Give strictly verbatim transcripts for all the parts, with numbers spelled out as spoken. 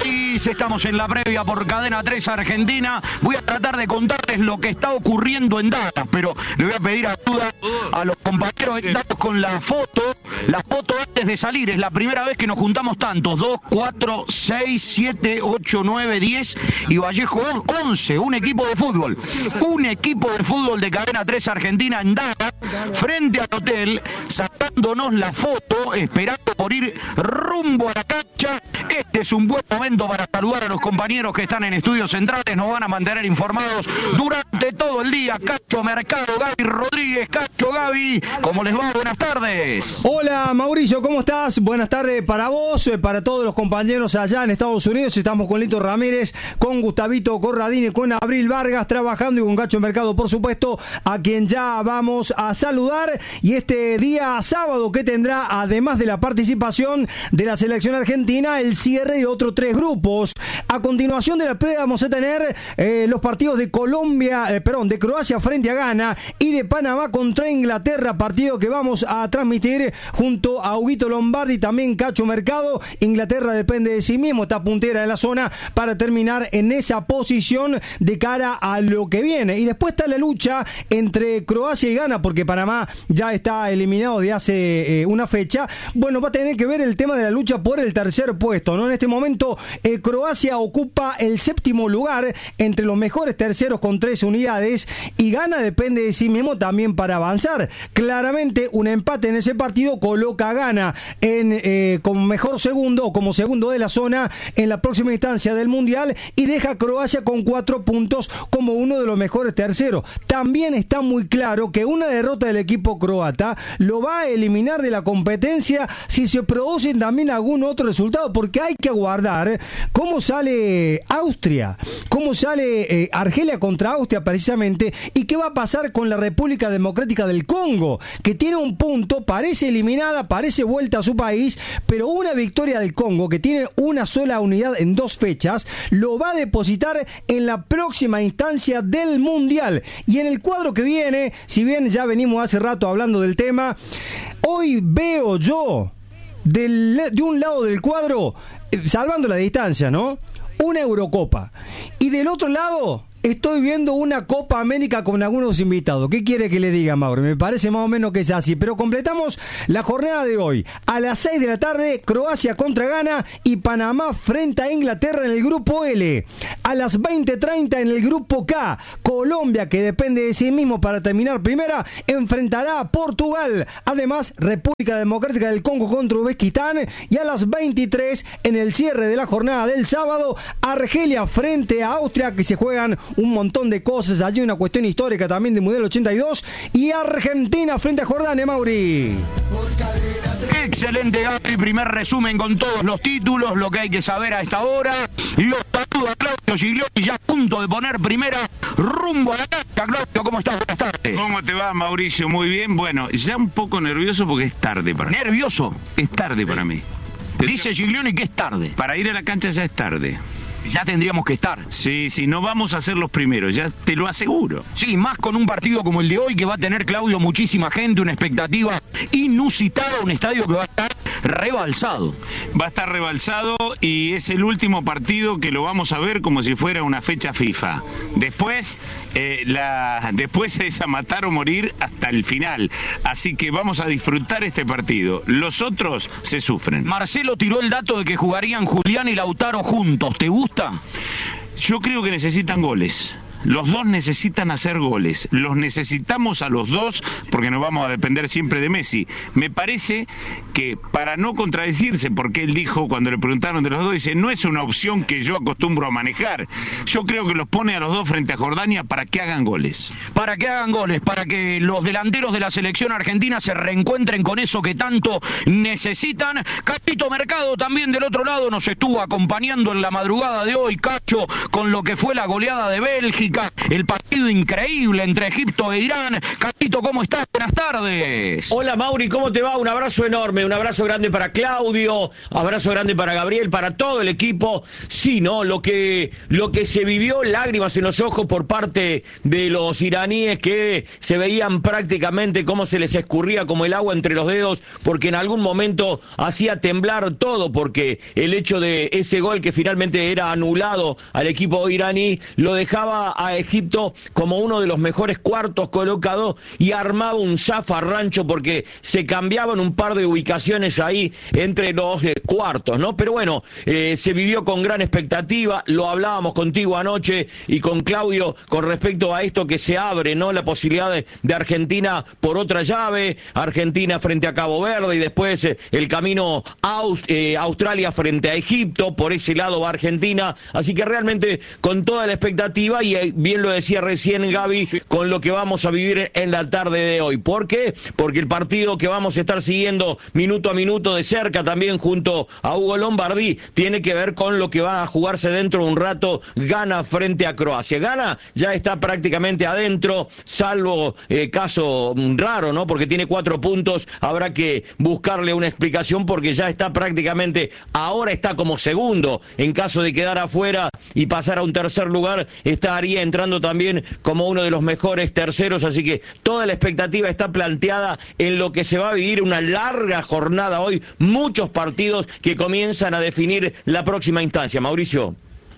país. Estamos en la previa por Cadena tres Argentina. Voy a tratar de contarles lo que está ocurriendo en Dallas, pero le voy a pedir ayuda a los compañeros. Estamos con la foto, la foto antes de salir. Es la primera vez que nos juntamos tantos. dos, cuatro, seis, siete, ocho, nueve, diez y Vallejo once. Un equipo de fútbol. Un equipo de fútbol de Cadena tres Argentina en Dallas, frente al hotel, sacándonos la foto, esperando por ir rumbo a la cancha. Este es un buen momento para saludar a los compañeros que están en estudios centrales. Nos van a mantener informados durante todo el día. Cacho Mercado, Gaby Rodríguez. Cacho, Gaby, ¿cómo les va? Buenas tardes. Hola Mauricio, ¿cómo estás? Buenas tardes para vos, para todos los compañeros allá en Estados Unidos. Estamos con Lito Ramírez, con Gustavito Corradini, con Abril Vargas trabajando y con Cacho Mercado, por supuesto, a quien ya vamos a saludar. Y este día sábado que tendrá, además de la participación de la selección argentina, el cierre de otros tres grupos. A continuación de la previa vamos a tener eh, los partidos de Colombia, eh, perdón, de Croacia frente a Ghana y de Panamá contra Inglaterra, partido que vamos a transmitir junto a Huguito Lombardi, también Cacho Mercado. Inglaterra depende de sí mismo, está puntera en la zona para terminar en esa posición de cara a lo que viene. Y después está la lucha entre Croacia y Ghana, porque Panamá ya está eliminado de hace eh, una fecha. Bueno, va a tener que ver el tema de la lucha por el tercer puesto, ¿no? En este momento eh, Croacia ocupa el séptimo lugar entre los mejores terceros con tres unidades, y Ghana depende de sí mismo también para avanzar. Claramente un empate en ese partido coloca a Ghana en, eh, como mejor segundo o como segundo de la zona en la próxima instancia del Mundial, y deja a Croacia con cuatro puntos como uno de los mejores terceros. También está muy claro que una derrota del equipo croata lo va a eliminar de la competencia si se producen también algún otro resultado, porque hay que aguardar cómo sale Austria, cómo sale eh, Argelia contra Austria precisamente, y qué va a pasar con la República Democrática del Congo, que tiene un punto, parece eliminada, parece vuelta a su país, pero una victoria del Congo, que tiene una sola unidad en dos fechas, lo va a depositar en la próxima instancia del Mundial. Y en el cuadro que viene, si bien ya venimos hace rato hablando del tema, hoy veo yo del, de un lado del cuadro, eh, salvando la distancia, ¿no?, una Eurocopa, y del otro lado estoy viendo una Copa América con algunos invitados. ¿Qué quiere que le diga, Mauro? Me parece más o menos que es así. Pero completamos la jornada de hoy. A las seis de la tarde, Croacia contra Ghana y Panamá frente a Inglaterra en el grupo L. A las veinte treinta en el grupo K, Colombia, que depende de sí mismo para terminar primera, enfrentará a Portugal. Además, República Democrática del Congo contra Uzbekistán. Y a las veintitrés, en el cierre de la jornada del sábado, Argelia frente a Austria, que se juegan un montón de cosas. Allí una cuestión histórica también de Mundial ochenta y dos. Y Argentina frente a Jordania, Mauri. Excelente, Gaby. Primer resumen con todos los títulos, lo que hay que saber a esta hora. Los saluda Claudio Giglioni, ya a punto de poner primera rumbo a la cancha. Claudio, ¿cómo estás? Buenas tardes. ¿Cómo te va, Mauricio? Muy bien. Bueno, ya un poco nervioso porque es tarde para mí. ¿Nervioso? Es tarde para mí. Dice Giglioni que es tarde. Para ir a la cancha ya es tarde. Ya tendríamos que estar. Sí, sí, no vamos a ser los primeros, ya te lo aseguro. Sí, más con un partido como el de hoy, que va a tener, Claudio, muchísima gente, una expectativa inusitada, un estadio que va a estar rebalsado. Va a estar rebalsado y es el último partido que lo vamos a ver como si fuera una fecha FIFA. Después, eh, la, después es a matar o morir hasta el final. Así que vamos a disfrutar este partido. Los otros se sufren. Marcelo tiró el dato de que jugarían Julián y Lautaro juntos. ¿Te gusta? Yo creo que necesitan goles. Los dos necesitan hacer goles. Los necesitamos a los dos porque no vamos a depender siempre de Messi. Me parece que, para no contradecirse, porque él dijo, cuando le preguntaron de los dos, dice, no es una opción que yo acostumbro a manejar. Yo creo que los pone a los dos frente a Jordania para que hagan goles. Para que hagan goles, para que los delanteros de la selección argentina se reencuentren con eso que tanto necesitan. Cachito Mercado también del otro lado nos estuvo acompañando en la madrugada de hoy, Cacho, con lo que fue la goleada de Bélgica. significa el partido increíble entre Egipto e Irán. Carlito, ¿cómo estás? Buenas tardes. Hola Mauri, ¿cómo te va? Un abrazo enorme, un abrazo grande para Claudio, abrazo grande para Gabriel, para todo el equipo. Sí, ¿no? Lo que, lo que se vivió, lágrimas en los ojos por parte de los iraníes que se veían prácticamente cómo se les escurría como el agua entre los dedos, porque en algún momento hacía temblar todo, porque el hecho de ese gol que finalmente era anulado al equipo iraní lo dejaba a Egipto como uno de los mejores cuartos colocados y armaba un zafarrancho porque se cambiaban un par de ubicaciones ahí entre los eh, cuartos, ¿no? Pero bueno, eh, se vivió con gran expectativa, lo hablábamos contigo anoche y con Claudio con respecto a esto que se abre, ¿no? La posibilidad de, de Argentina por otra llave, Argentina frente a Cabo Verde y después eh, el camino Aus, eh, Australia frente a Egipto, por ese lado va Argentina, así que realmente con toda la expectativa y eh, bien lo decía recién Gaby, con lo que vamos a vivir en la tarde de hoy. ¿Por qué? Porque el partido que vamos a estar siguiendo minuto a minuto de cerca también junto a Hugo Lombardi tiene que ver con lo que va a jugarse dentro de un rato Ghana frente a Croacia. Ghana ya está prácticamente adentro, salvo eh, caso raro, ¿no? Porque tiene cuatro puntos, habrá que buscarle una explicación porque ya está prácticamente, ahora está como segundo, en caso de quedar afuera y pasar a un tercer lugar, estaría entrando también como uno de los mejores terceros, así que toda la expectativa está planteada en lo que se va a vivir una larga jornada hoy, muchos partidos que comienzan a definir la próxima instancia. Mauricio.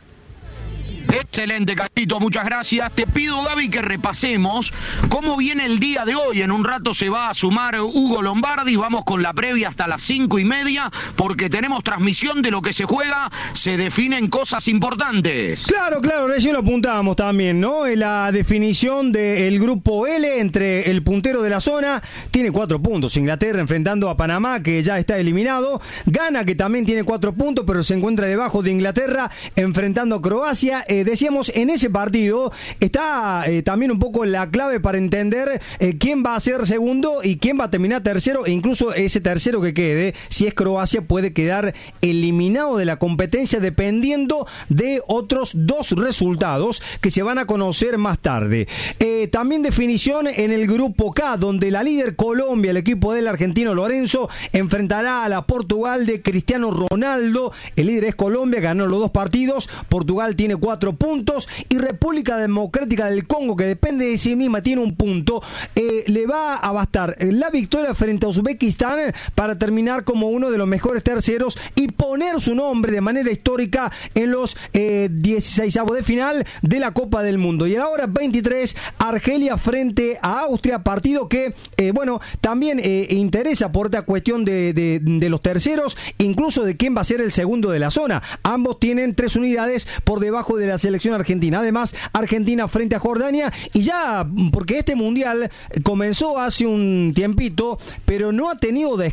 Excelente, Carlito, muchas gracias. Te pido, Gaby, que repasemos cómo viene el día de hoy. En un rato se va a sumar Hugo Lombardi. Vamos con la previa hasta las cinco y media, porque tenemos transmisión de lo que se juega. Se definen cosas importantes. Claro, claro, recién lo apuntábamos también, ¿no? La definición del grupo L entre el puntero de la zona. Tiene cuatro puntos. Inglaterra enfrentando a Panamá, que ya está eliminado. Ghana, que también tiene cuatro puntos, pero se encuentra debajo de Inglaterra, enfrentando a Croacia. Eh, decíamos, en ese partido está eh, también un poco la clave para entender eh, quién va a ser segundo y quién va a terminar tercero, e incluso ese tercero que quede, si es Croacia, puede quedar eliminado de la competencia dependiendo de otros dos resultados que se van a conocer más tarde. Eh, también definición en el grupo K, donde la líder Colombia, el equipo del argentino Lorenzo, enfrentará a la Portugal de Cristiano Ronaldo. El líder es Colombia, ganó los dos partidos. Portugal tiene cuatro puntos y República Democrática del Congo, que depende de sí misma, tiene un punto. Eh, le va a bastar la victoria frente a Uzbekistán para terminar como uno de los mejores terceros y poner su nombre de manera histórica en los eh, dieciseisavos de final de la Copa del Mundo. Y a la hora veintitrés, Argelia frente a Austria, partido que, eh, bueno, también eh, interesa por esta cuestión de, de, de los terceros, incluso de quién va a ser el segundo de la zona. Ambos tienen tres unidades por debajo de la selección argentina. Además, Argentina frente a Jordania, y ya, porque este mundial comenzó hace un tiempito, pero no ha tenido descanso.